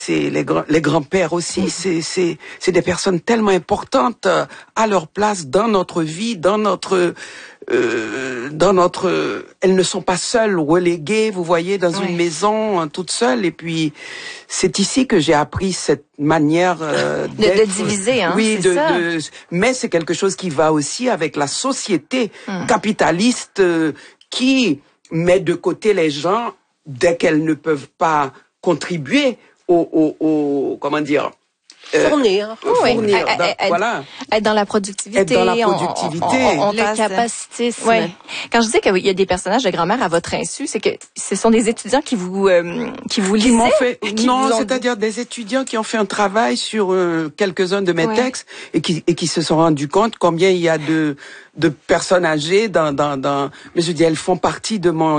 les grands-pères aussi, c'est des personnes tellement importantes à leur place dans notre vie, elles ne sont pas seules, reléguées, vous voyez, dans une maison, toutes seules. Et puis, c'est ici que j'ai appris cette manière de diviser, hein. Oui, mais c'est quelque chose qui va aussi avec la société capitaliste qui met de côté les gens dès qu'elles ne peuvent pas contribuer comment dire. Fournir. Voilà. Être dans la productivité. Être dans la productivité. Le capacitisme. Ouais. Quand je dis qu'il y a des personnages de grand-mère à votre insu, c'est que ce sont des étudiants qui vous lisaient? Non, c'est-à-dire des étudiants qui ont fait un travail sur quelques-uns de mes textes et qui se sont rendus compte combien il y a de personnes âgées mais je dis, elles font partie de mon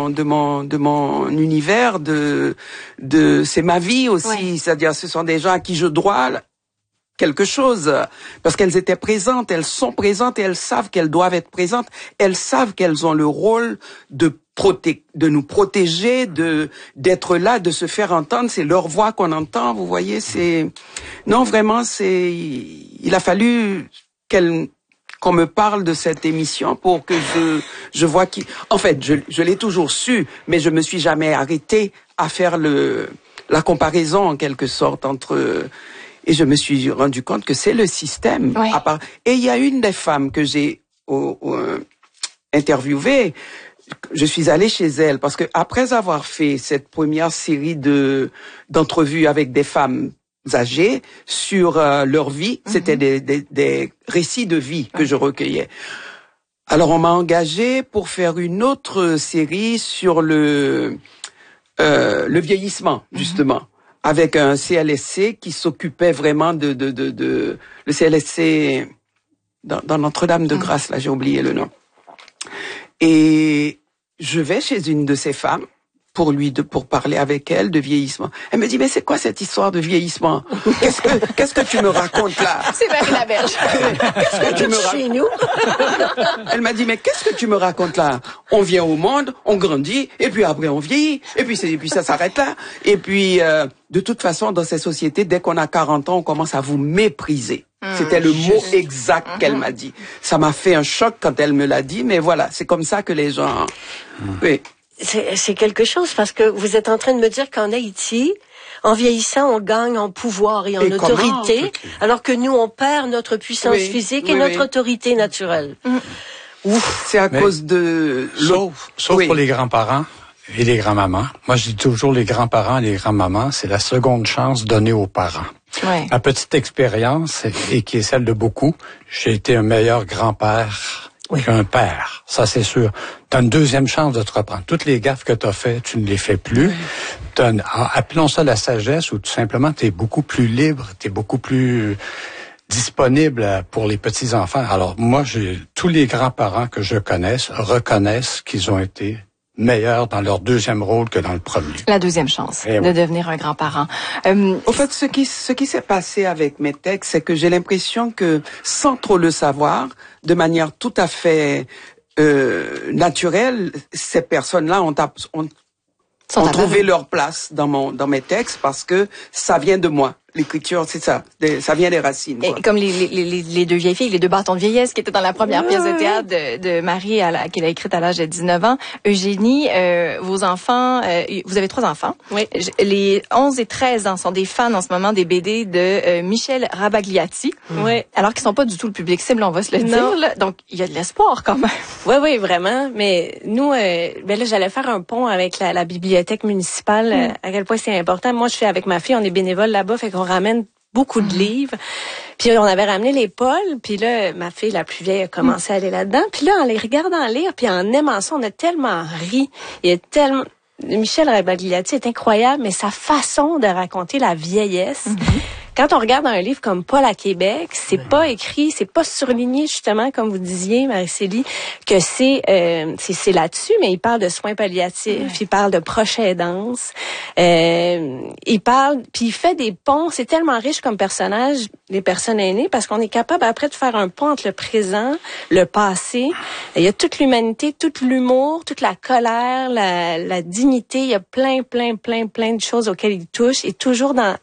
univers, c'est ma vie aussi, c'est-à-dire ce sont des gens à qui je dois quelque chose, parce qu'elles étaient présentes, elles sont présentes et elles savent qu'elles doivent être présentes, elles savent qu'elles ont le rôle de nous protéger, d'être là, de se faire entendre, c'est leur voix qu'on entend, vous voyez, non, vraiment, il a fallu qu'on me parle de cette émission pour que je vois en fait, je l'ai toujours su, mais je me suis jamais arrêtée à faire la comparaison en quelque sorte et je me suis rendu compte que c'est le système. Ouais. Et il y a une des femmes que j'ai interviewée, je suis allée chez elle parce que après avoir fait cette première série d'entrevues avec des femmes âgées sur leur vie, c'était des récits de vie que je recueillais. Alors on m'a engagé pour faire une autre série sur le vieillissement, justement, avec un CLSC qui s'occupait vraiment le CLSC dans Notre-Dame-de-Grâce, là j'ai oublié le nom. Et je vais chez une de ces femmes pour parler avec elle de vieillissement. Elle me dit, mais c'est quoi cette histoire de vieillissement? Qu'est-ce que tu me racontes là? C'est Marie Laberge. Qu'est-ce que tu me racontes? Chez nous. Elle m'a dit, mais qu'est-ce que tu me racontes là? On vient au monde, on grandit, et puis après on vieillit, et puis ça s'arrête là. Et puis, de toute façon, dans ces sociétés, dès qu'on a 40 ans, on commence à vous mépriser. C'était le mot exact qu'elle m'a dit. Ça m'a fait un choc quand elle me l'a dit, mais voilà, c'est comme ça que les gens... Oui. C'est quelque chose parce que vous êtes en train de me dire qu'en Haïti, en vieillissant, on gagne en pouvoir et en autorité, alors que nous, on perd notre puissance physique et notre autorité naturelle. C'est à cause de... Sauf pour les grands-parents et les grands-mamans. Moi, je dis toujours les grands-parents et les grands-mamans, c'est la seconde chance donnée aux parents. Ouais. Ma petite expérience, et qui est celle de beaucoup, j'ai été un meilleur grand-père qu'un père, ça c'est sûr. T'as une deuxième chance de te reprendre. Toutes les gaffes que t'as fait, tu ne les fais plus. Appelons ça la sagesse, ou tout simplement, t'es beaucoup plus libre, t'es beaucoup plus disponible pour les petits-enfants. Alors moi, tous les grands-parents que je connaisse reconnaissent qu'ils ont été meilleurs dans leur deuxième rôle que dans le premier. La deuxième chance de devenir un grand-parent. Au fait, ce qui s'est passé avec mes textes, c'est que j'ai l'impression que, sans trop le savoir, de manière tout à fait naturelle, ces personnes-là ont trouvé leur place dans mes textes parce que ça vient de moi. L'écriture, c'est ça. Ça vient des racines. Quoi. Et comme les deux vieilles filles, les deux bâtons de vieillesse qui étaient dans la première pièce de théâtre de Marie, qu'elle a écrite à l'âge de 19 ans. Eugénie, vos enfants, vous avez 3 enfants. Oui. Les 11 et 13 ans sont des fans en ce moment des BD de Michel Rabagliati. Oui. Alors qu'ils sont pas du tout le public cible, on va se le dire. Là. Donc, il y a de l'espoir quand même. Oui, vraiment. Mais nous, là, j'allais faire un pont avec la bibliothèque municipale, à quel point c'est important. Moi, je fais avec ma fille, on est bénévole là-bas, fait qu'on ramène beaucoup de livres. Puis on avait ramené les Pauls, puis là, ma fille la plus vieille a commencé à aller là-dedans. Puis là, en les regardant lire, puis en aimant ça, on a tellement ri. Il y a tellement... Michel Rabagliati est incroyable, mais sa façon de raconter la vieillesse, quand on regarde un livre comme Paul à Québec, c'est pas écrit, c'est pas surligné justement comme vous disiez, Marie-Célie, que c'est là-dessus, mais il parle de soins palliatifs, il parle de proche aidance, il parle, puis il fait des ponts. C'est tellement riche comme personnage, les personnes aînées, parce qu'on est capable après de faire un pont entre le présent, le passé. Il y a toute l'humanité, tout l'humour, toute la colère, la dignité. Il y a plein de choses auxquelles il touche, et toujours